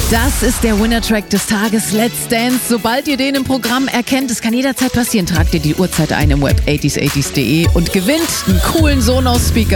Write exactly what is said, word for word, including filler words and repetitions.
Das ist der Winner-Track des Tages, Let's Dance. Sobald ihr den im Programm erkennt, es kann jederzeit passieren, tragt ihr die Uhrzeit ein im Web achtzig achtzig punkt de und gewinnt einen coolen Sonos-Speaker.